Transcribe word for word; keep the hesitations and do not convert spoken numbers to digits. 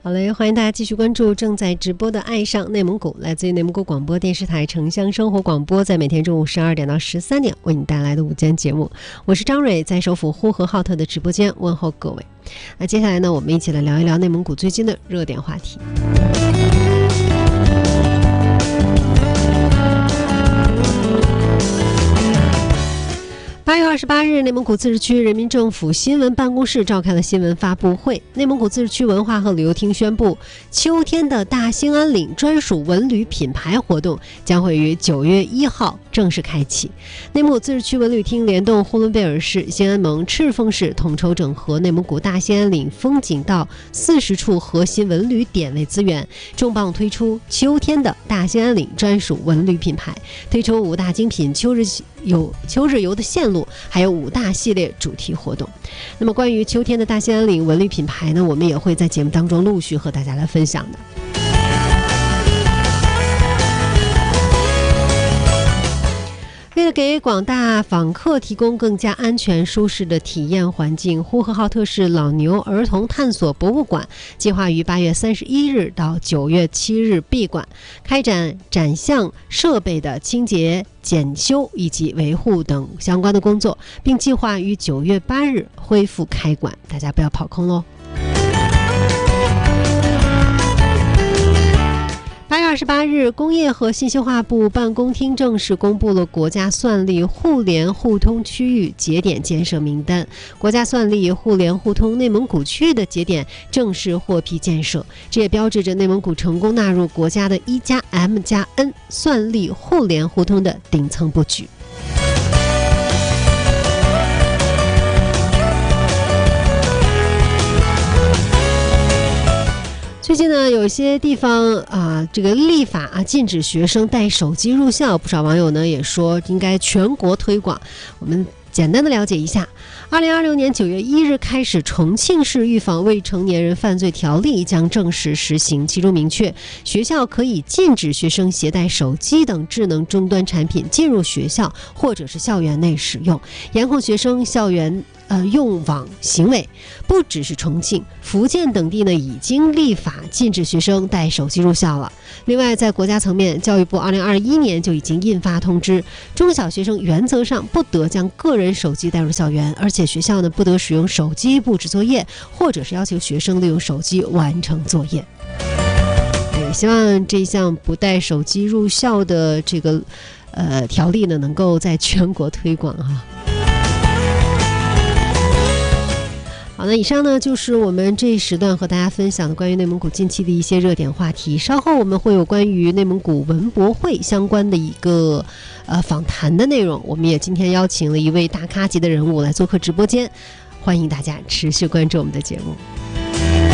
好嘞，欢迎大家继续关注正在直播的《爱上内蒙古》，来自于内蒙古广播电视台城乡生活广播，在每天中午十二点到十三点为你带来的午间节目。我是张蕊，在首府呼和浩特的直播间问候各位。那接下来呢，我们一起来聊一聊内蒙古最近的热点话题。八月二十八日，内蒙古自治区人民政府新闻办公室召开了新闻发布会。内蒙古自治区文化和旅游厅宣布，秋天的大兴安岭专属文旅品牌活动将会于九月一号正式开启。内蒙古自治区文旅厅联动呼伦贝尔市、兴安盟、赤峰市，统筹整合内蒙古大兴安岭风景道四十处核心文旅点位资源，重磅推出秋天的大兴安岭专属文旅品牌，推出五大精品秋日游秋日游的线路，还有五大系列主题活动。那么关于秋天的大兴安岭文旅品牌呢，我们也会在节目当中陆续和大家来分享的。为了给广大访客提供更加安全舒适的体验环境，呼和浩特市老牛儿童探索博物馆计划于八月三十一日到九月七日闭馆，开展展项设备的清洁、检修以及维护等相关的工作，并计划于九月八日恢复开馆，大家不要跑空喽。八月二十八日，工业和信息化部办公厅正式公布了国家算力互联互通区域节点建设名单。国家算力互联互通内蒙古区域的节点正式获批建设，这也标志着内蒙古成功纳入国家的一加 M 加 N 算力互联互通的顶层布局。最近呢，有些地方啊，这个立法啊禁止学生带手机入校，不少网友呢也说应该全国推广。我们简单的了解一下。二零二六年九月一日开始，重庆市预防未成年人犯罪条例将正式实行，其中明确，学校可以禁止学生携带手机等智能终端产品进入学校或者是校园内使用，严控学生校园呃，用网行为。不只是重庆，福建等地呢已经立法禁止学生带手机入校了。另外，在国家层面，教育部二零二一年就已经印发通知，中小学生原则上不得将个人手机带入校园，而且学校呢不得使用手机布置作业，或者是要求学生利用手机完成作业。也希望这项不带手机入校的这个呃条例呢，能够在全国推广哈。好，那以上呢就是我们这一时段和大家分享的关于内蒙古近期的一些热点话题。稍后我们会有关于内蒙古文博会相关的一个呃访谈的内容，我们也今天邀请了一位大咖级的人物来做客直播间，欢迎大家持续关注我们的节目。